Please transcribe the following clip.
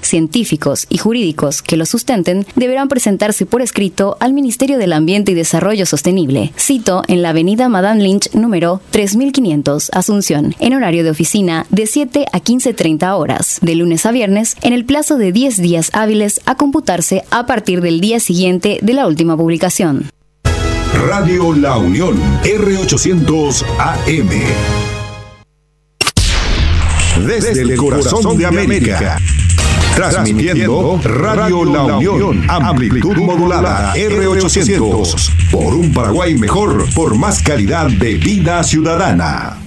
científicos y jurídicos que lo sustenten deberán presentarse por escrito al Ministerio del Ambiente y Desarrollo Sostenible. Cito en la avenida Madame Lynch número 3500, Asunción, en horario de oficina de 7 a 15:30 horas, de lunes a viernes, en el plazo de 10 días hábiles a computarse a partir del día siguiente de la última publicación. Radio La Unión, R800 AM. Desde el corazón de América. Transmitiendo Radio La Unión, amplitud modulada R800. Por un Paraguay mejor, por más calidad de vida ciudadana.